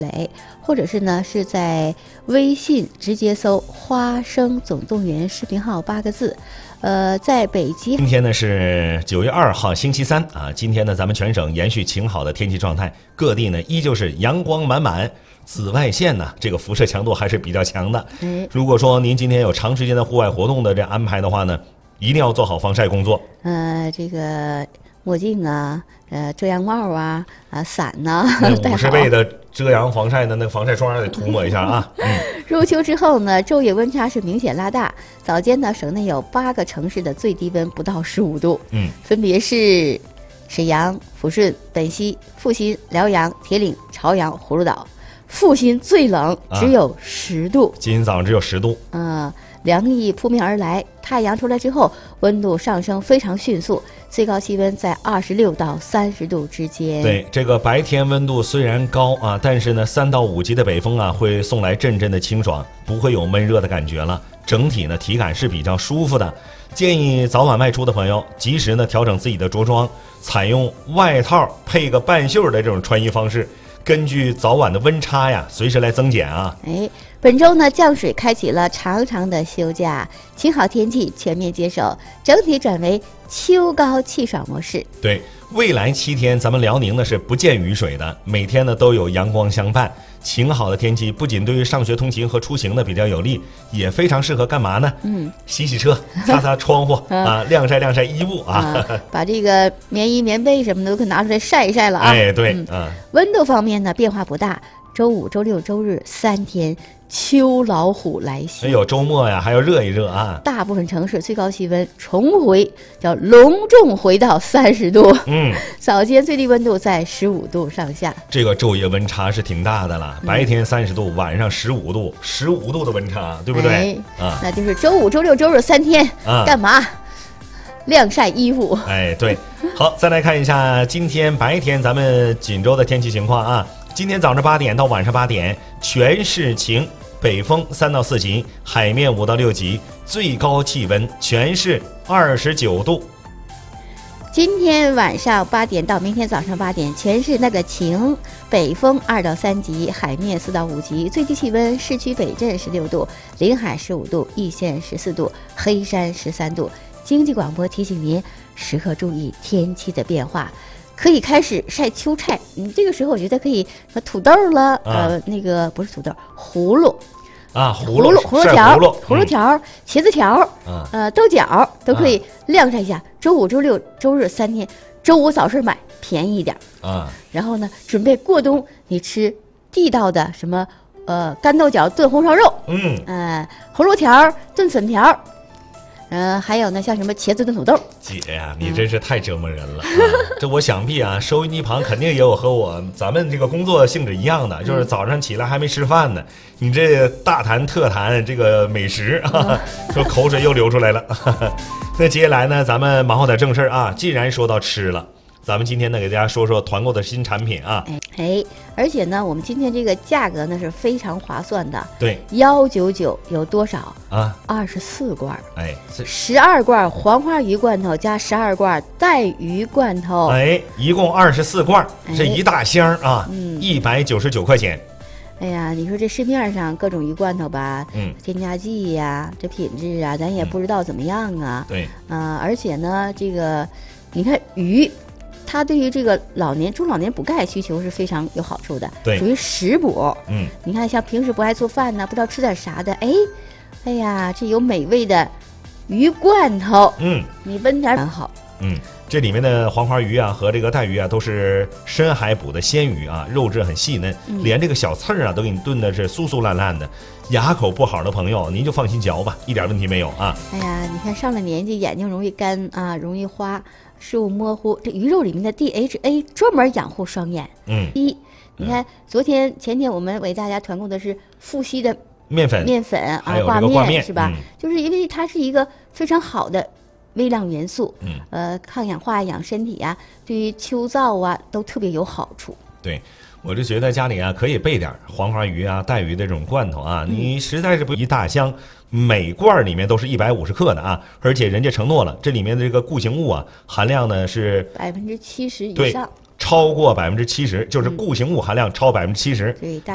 或者是呢是在微信直接搜花生总动员视频号8个字。在北京， 今天呢是9月2号星期三啊。今天呢咱们全省延续晴好的天气状态，各地呢依旧是阳光满满，紫外线呢这个辐射强度还是比较强的。如果说您今天有长时间的户外活动的这安排的话呢，一定要做好防晒工作。 这个墨镜啊，遮阳帽啊，伞呐， 那50倍的遮阳防晒的那个防晒霜得涂抹一下啊。 入秋之后呢，昼夜温差是明显拉大。早间呢，省内有8个城市的最低温不到15度，分别是沈阳、抚顺、本溪、阜新、辽阳、铁岭、朝阳、葫芦岛。阜新最冷，只有10度。 今天早上只有10度。 凉意扑面而来，太阳出来之后，温度上升非常迅速，最高气温在26到30度之间。 对，这个白天温度虽然高啊，但是呢，3到5级的北风啊，会送来阵阵的清爽，不会有闷热的感觉了。整体呢，体感是比较舒服的。建议早晚外出的朋友，及时呢调整自己的着装，采用外套配个半袖的这种穿衣方式。根据早晚的温差呀，随时来增减啊。 本周呢，降水开启了长长的休假，晴好天气全面接手，整体转为秋高气爽模式。 对，未来7天，咱们辽宁呢是不见雨水的，每天呢都有阳光相伴。晴好的天气不仅对于上学通勤和出行呢比较有利，也非常适合干嘛呢？洗车、擦擦窗户啊，晾晒晾晒衣物啊， 把这个棉衣、棉被什么的都可以拿出来晒一晒了啊。温度方面呢变化不大，周5、周6、周日3天。秋老虎来袭， 周末呀还要热一热啊！ 大部分城市最高气温重回，隆重回到30度。早间最低温度在15度上下。这个昼夜温差是挺大的了，白天30度，晚上15度，15度的温差，对不对？ 那就是周5、周6、周日3天干嘛？晾晒衣服。 对。好，再来看一下今天白天咱们锦州的天气情况啊。今天早上8点到晚上8点，全市晴。北风3到4级，海面5到6级，最高气温全市29度。 今天晚上8点到明天早上8点，全市那个晴，北风2到3级，海面4到5级，最低气温市区北镇16度，临海15度，易县14度，黑山13度。经济广播提醒您，时刻注意天气的变化。可以开始晒秋菜，这个时候我觉得可以土豆了，那个不是土豆，葫芦啊，葫芦条、茄子条，豆角都可以晾晒一下。周5、周6、周日3天，周5早市买便宜一点然后呢，准备过冬你吃地道的什么干豆角炖红烧肉，葫芦条炖粉条。还有呢，像什么茄子炖土豆。 姐呀，你真是太折磨人了。这我想必啊，收音机旁肯定也有和咱们这个工作性质一样的，就是早上起来还没吃饭呢，你这大谈特谈这个美食啊，说口水又流出来了。那接下来呢，咱们忙活点正事啊。既然说到吃了，咱们今天呢给大家说说团购的新产品啊。 而且呢，我们今天这个价格呢是非常划算的。 对 ，199有多少啊 ？24罐，12罐黄花鱼罐头加12罐带鱼罐头， 一共24罐，这一大箱啊，199块钱。 你说这市面上各种鱼罐头吧，添加剂呀，这品质啊，咱也不知道怎么样啊。 对， 而且呢，这个你看鱼。它对于这个中老年补钙需求是非常有好处的，属于食补。你看像平时不爱做饭呢，不知道吃点啥的，哎呀，这有美味的鱼罐头，你温点很好。 这里面的黄花鱼啊和这个带鱼啊都是深海捕的鲜鱼啊，肉质很细嫩，连这个小刺啊都给你炖的是酥酥烂烂的。牙口不好的朋友，您就放心嚼吧，一点问题没有啊。 你看上了年纪眼睛容易干啊，容易花，视物模糊，这鱼肉里面的 DHA 专门养护双眼。你看前天我们为大家团购的是富硒的面粉啊，挂面是吧？就是因为它是一个非常好的微量元素，抗氧化养身体啊，对于秋燥啊都特别有好处。 对，我就觉得家里啊可以备点黄花鱼啊、带鱼的这种罐头啊，你实在是不一大箱，每罐里面都是150克的啊，而且人家承诺了，这里面的这个固形物啊含量呢是 70%以上， 超过70%，就是固形物含量超70%。 对。